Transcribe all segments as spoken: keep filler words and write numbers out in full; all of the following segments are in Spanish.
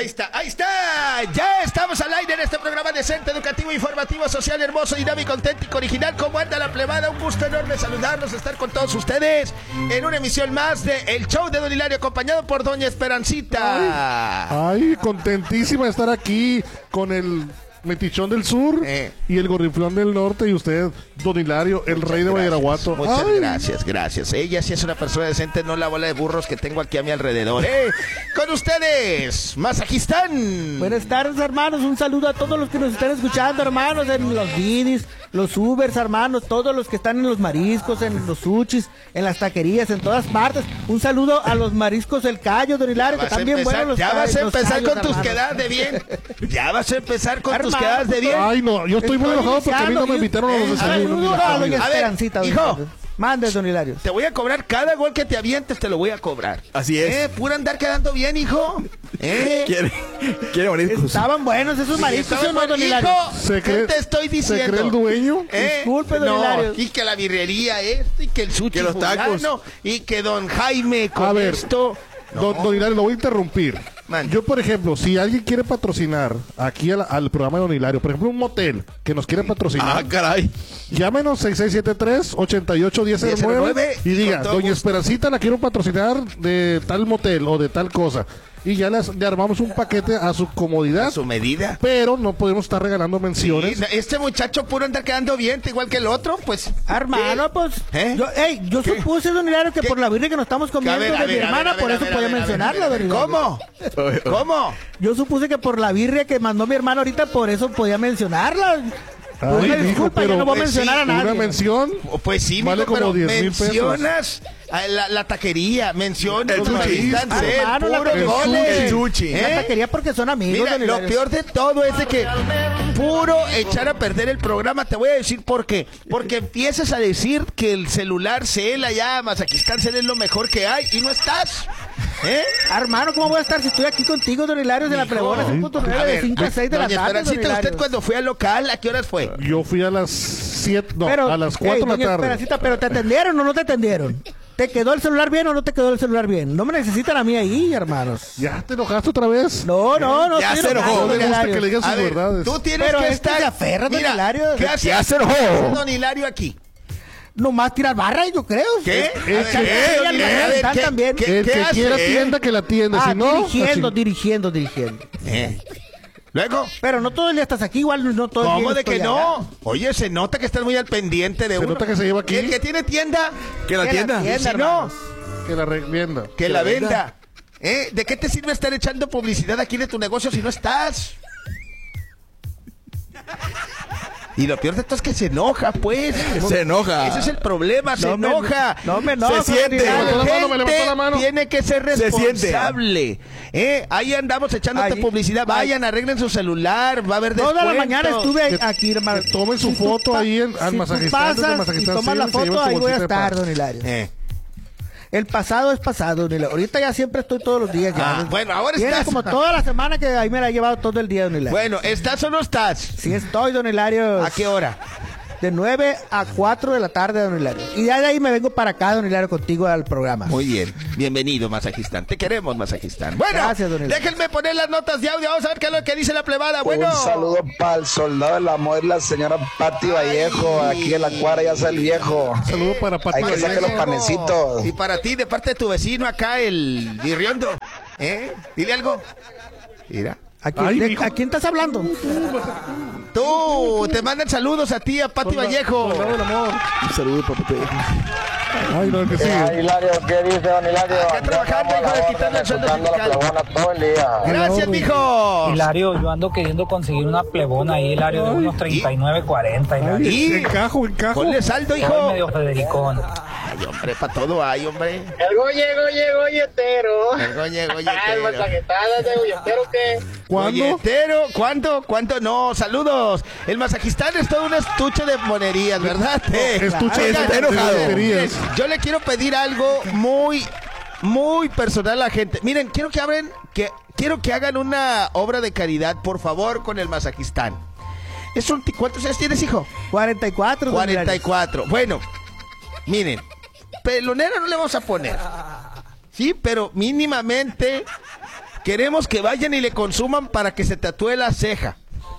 Ahí está, ahí está. Ya estamos al aire en este programa decente, educativo, informativo, social, hermoso, dinámico, auténtico, original. ¿Cómo anda la plebada? Un gusto enorme saludarlos, estar con todos ustedes en una emisión más de El Show de Don Hilario, acompañado por Doña Esperancita. Ay, ay, contentísima de estar aquí con el Metichón del Sur eh. y el Gorriflón del Norte, y usted, Don Hilario, el muchas rey de gracias, Badiraguato. Muchas Ay. gracias, gracias. Ella sí es una persona decente, no la bola de burros que tengo aquí a mi alrededor. ¿eh? Con ustedes, Mazajistán. Buenas tardes, hermanos. Un saludo a todos los que nos están escuchando, hermanos, en los Didis, los Ubers, hermanos, todos los que están en los mariscos, en los sushis, en las taquerías, en todas partes. Un saludo a los mariscos del Callo, Don Hilario, que están bien buenos los Ya vas a empezar callos, con tus hermanos. quedadas de bien. Ya vas a empezar con Hermano, tus quedadas de bien. Ay, no, yo estoy, estoy muy enojado porque a mí no me invitaron a los desayunos. A ver, Esperancita, hijo. Mande, Don Hilario. Te voy a cobrar cada gol que te avientes, te lo voy a cobrar. Así es. Eh, pura andar quedando bien, hijo. Eh. Quiere, quiere mariscos. Estaban buenos esos mariscos, ¿sí o no, Don Hilario? ¿Qué te estoy diciendo? ¿Se cree el dueño? ¿Eh? Disculpe, Don no, Hilario. Y que la birrería esto, y que el sushi que los tacos. fulano, y que Don Jaime con a ver, esto. Don, don Hilario, lo voy a interrumpir. Man. Yo, por ejemplo, si alguien quiere patrocinar aquí al, al programa de Don Hilario, por ejemplo, un motel que nos quiere patrocinar. Ah, caray. Llámenos seis seis siete tres, ocho ocho uno cero nueve y diga, Doña Esperancita la quiero patrocinar de tal motel o de tal cosa. Y ya les, le armamos un paquete a su comodidad. A su medida. Pero no podemos estar regalando menciones. Sí, este muchacho puro anda quedando bien, igual que el otro, pues. Hermano, ¿eh? pues. ¿Eh? Yo, ey, yo ¿Qué? supuse, Don Hilario, que ¿Qué? por la birria que nos estamos comiendo ver, a de ver, mi a hermana, ver, a por ver, eso a ver, podía a ver, mencionarla, a ver, Don Hilario. ¿Cómo? ¿Cómo? Yo supuse que por la birria que mandó mi hermano ahorita, por eso podía mencionarla. Ay, Una hijo, disculpa, pero yo no voy a pues mencionar sí, a nadie. Una mención Pues sí, vale mijo, como pero diez mil pesos. mencionas a la, la taquería, mencionas El los sushi. mariscos, Ah, hermano, la puros taquería. goles. El sushi. La ¿Eh? taquería porque son amigos, Mira, Don lo Hilario. peor de todo es de que puro echar a perder el programa. Te voy a decir por qué. Porque empiezas a decir que el celular Cel allá, Mazajistán Cel es lo mejor que hay y no estás. ¿Eh? Ah, hermano, ¿cómo voy a estar si estoy aquí contigo, Don Hilario, de la Plegona cinco punto nueve de cinco a seis de la doña tarde, Don Esperancita, Hilario? usted cuando fue al local, ¿a qué horas fue? Yo fui a las siete, no, Pero, a las ey, cuatro de doña la tarde. Esperancita, pero ¿te atendieron o no te atendieron? ¿Te quedó el celular bien o no te quedó el celular bien? No me necesitan a mí ahí, hermanos. ¿Ya te enojaste otra vez? No, no, no. Ya estoy se enojó. enojado, No Don le gusta Hilario. que le digan sus A ver, verdades. tú tienes Pero que este estar... se aferra, don Mira, Hilario. ¿qué hace Ya se enojó. Don Hilario aquí? Nomás tirar barra, yo creo. ¿Qué? A A ver, ver, ¿qué? ¿qué? Don Hilario, A ver, están ¿qué? también. ¿Qué? El que hace? quiera tienda, que la tienda. Ah, Si no, dirigiendo, así. dirigiendo, dirigiendo. ¿Eh? Luego... Pero no todo el día estás aquí, igual no todo el día ¿Cómo de estoy que allá. no? Oye, se nota que estás muy al pendiente de Se uno. nota que se lleva aquí. El que tiene tienda, Que la Que la tienda. tienda. y si hermano. no, Que la revienda. que la venda. ¿Eh? ¿De qué te sirve estar echando publicidad aquí de tu negocio si no estás? Y lo peor de todo es que se enoja, pues. Se enoja. Ese es el problema, se No me- enoja. no me enojo, Se siente. Don Hilario. Levantó la mano, me Gente levantó la mano. tiene que ser Se siente. responsable. ¿Eh? Ahí andamos echándote Ahí. publicidad. Vayan, arreglen su celular, va a haber descuento. Toda la mañana estuve Que- aquí, hermano. que tomen su Si tú foto pa- ahí en- al si tú Mazajistán, desde pasas Mazajistán y tomas la Civil, se llevan foto, su ahí voy a bolsita de estar, paz. Don Hilario. Eh. El pasado es pasado, Don Hilario. Ahorita ya siempre estoy todos los días. Ya. Ah, bueno, ahora Tiene estás. como toda la semana que ahí me la he llevado todo el día, Don Hilario. Bueno, ¿estás o no estás? Sí estoy, Don Hilario. ¿A qué hora? De nueve a cuatro de la tarde, Don Hilario. Y ya de ahí me vengo para acá, Don Hilario, contigo al programa. Muy bien, bienvenido, Mazajistán. Te queremos, Mazajistán. Bueno, Gracias, don Hilario. déjenme poner las notas de audio. Vamos a ver qué es lo que dice la plebada. Bueno, Un saludo para el soldado del amor, la señora Pati Vallejo. Aquí en la cuadra ya está el viejo. Saludo para Pati Hay que sacar los Vallejo. panecitos. y para ti, de parte de tu vecino acá, el Virriondo. ¿Eh? Dile algo. Mira. ¿A quién, Ay, de- mijo. ¿A quién estás hablando? Tú, te mandan saludos a ti, a Pati Vallejo. Soldado del amor. Un saludo, papito. Ay, no, que sí. Hilario, ¿qué dice don Hilario? Acá trabajando, hijo, de quitarle el sueldo sindical. todo el día. Gracias, mijo. Hilario, yo ando queriendo conseguir una plebona ahí, Hilario, de unos treinta y nueve, cuarenta, Hilario. Y Encajo, encajo. ponle saldo, Soy hijo. medio Federicón. Ay, hombre, para todo hay, hombre. El goye, goye, goyetero. Oye, oye, Ah, el masajetada de goyetero que... ¿Cuándo? Golletero, ¿cuándo? ¿Cuándo? No, saludos. El Mazajistán es todo un estuche de monerías, ¿verdad? Eh, Estuche de- oigan, de enojado. monerías. Yo le quiero pedir algo muy, muy personal a la gente. Miren, quiero que abren, que quiero que hagan una obra de caridad, por favor, con el Mazajistán. Es un, ¿cuántos años tienes, hijo? cuarenta y cuatro, don cuarenta y Hilario. cuatro. Bueno, miren, pelonera no le vamos a poner. Sí, pero mínimamente Queremos que vayan y le consuman para que se tatúe la ceja.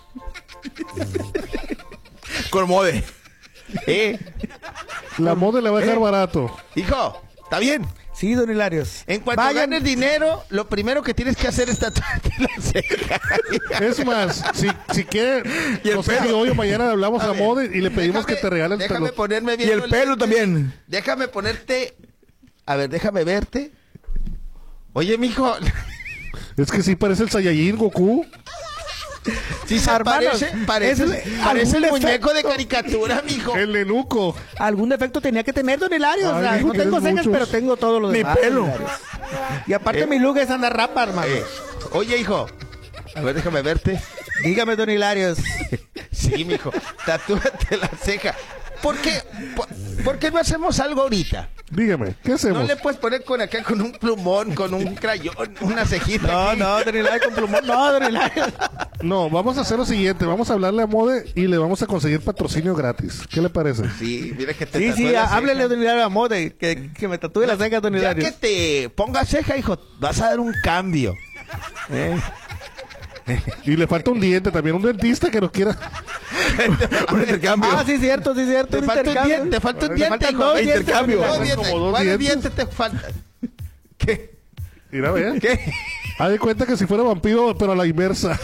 Con mode. ¿Eh? La Mode le va a dejar ¿Eh? barato. Hijo, ¿está bien? Sí, don Hilarios. En cuanto Vayan- ganes dinero, lo primero que tienes que hacer es tatuarte la ceja. Es más, si, si quiere, Y el no sé si pelo. hoy o mañana le hablamos A a, ver, Mode y le pedimos déjame- que te regalen el Déjame pelo. ponerme bien Y el los pelo lentes. también. Déjame ponerte... A ver, déjame verte. Oye, mijo... Es que sí parece el Saiyajin Goku. Sí se Hermanos, parece, parece, es- parece el algún muñeco de defecto. caricatura, mijo. El Nenuco. Algún defecto tenía que tener, don Hilario. O Ay, sea, mijo, no tengo tienes cejas, muchos. pero tengo todo lo Mi demás. pelo. don Hilarios. Y aparte Eh. mi look es andar rapa, hermano. Eh, oye, hijo. A ver, déjame verte. Dígame, don Hilarios. Sí, mijo. Tatúate la ceja. ¿Por qué? ¿Por, por qué no hacemos algo ahorita? Dígame, ¿qué No hacemos? le puedes poner con acá con un plumón, con un crayón, una cejita. No, aquí? no, don Hilario con plumón. No, don Hilario. No, vamos a hacer lo siguiente. Vamos a hablarle a Mode y le vamos a conseguir patrocinio gratis. ¿Qué le parece? Sí, mira que te Sí, tatúe sí, la ceja. háblele, don Hilario, a Mode, que, que me tatúe las cejas, don Ya Hilario. que te ponga ceja, hijo, vas a dar un cambio. ¿Eh? Y le falta un diente también, un dentista que nos quiera. Un intercambio. Ah, sí, cierto, sí, cierto. Te un falta un intercambio. diente, te falta un Me diente, faltan hijo. dos dientes, Intercambio. don Dos Hilario. dientes. como dos ¿Cuáles dientes. dientes te faltan? ¿Qué? Mira, ve. ¿Qué? Haz de cuenta que si fuera vampiro, pero a la inversa.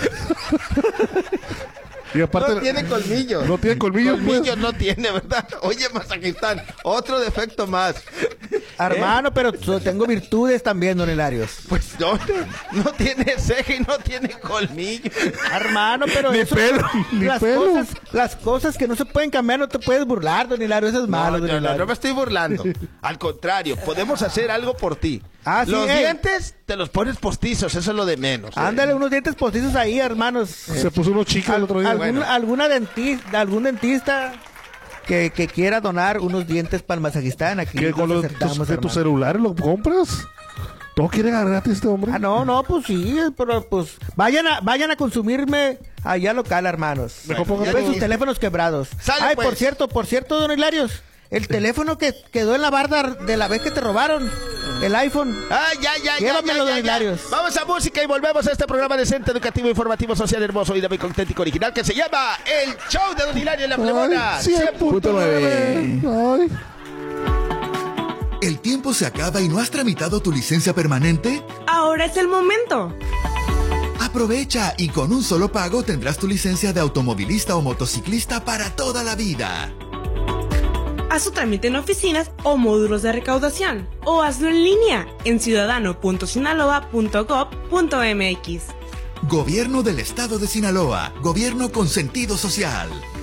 Y aparte, No tiene colmillos. No tiene colmillos, pues. Colmillos no tiene, ¿verdad? Oye, Mazajistán, otro defecto más. Hermano, pero so- tengo virtudes también, don Hilarios. Pues no, no tiene ceja y no tiene colmillo. Hermano, pero Ni eso- pelo, ni las pelo. cosas, las cosas que no se pueden cambiar no te puedes burlar, don Hilario, eso es malo, No, don no, no, Hilario. no me estoy burlando. Al contrario, podemos hacer algo por ti. Ah, sí, los eh. dientes te los pones postizos, eso es lo de menos. eh. Ándale unos dientes postizos ahí, hermanos. se puso unos chicos el otro día. Algún, bueno. alguna dentista, algún dentista que, que quiera donar unos dientes para el Mazajistán aquí. ¿Qué, con los los, aceptamos, tus- de tu hermano. celular lo compras? ¿Todo quiere agarrar gratis este hombre? Ah, no, no, pues sí, pero pues vayan a, vayan a consumirme allá local, hermanos. Mejor pongan Ven todos. sus teléfonos quebrados. Sale, Ay, pues. por cierto, por cierto, don Hilarios, el teléfono que quedó en la barda de la vez que te robaron, el iPhone. Ah, ya, ya, ya, Llévamelo, ya, don ya, Hilarios. ya. Vamos a música y volvemos a este programa decente, educativo, informativo, social, hermoso, dinámico, auténtico, original, que se llama El Show de Don Hilario en la Plebona. Ay, cien punto nueve. Ay. ¿El tiempo se acaba y no has tramitado tu licencia permanente? Ahora es el momento. Aprovecha y con un solo pago tendrás tu licencia de automovilista o motociclista para toda la vida. Haz tu trámite en oficinas o módulos de recaudación. O hazlo en línea en ciudadano punto sinaloa punto gob punto m x. Gobierno del Estado de Sinaloa. Gobierno con sentido social.